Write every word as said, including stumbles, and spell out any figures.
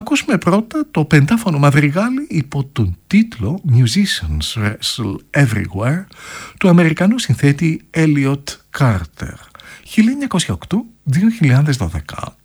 ακούσουμε πρώτα το πεντάφωνο μαδριγάλι υπό τον τίτλο Musicians Wrestle Everywhere του Αμερικανού συνθέτη Elliot Carter χίλια εννιακόσια οκτώ με δύο χιλιάδες δώδεκα.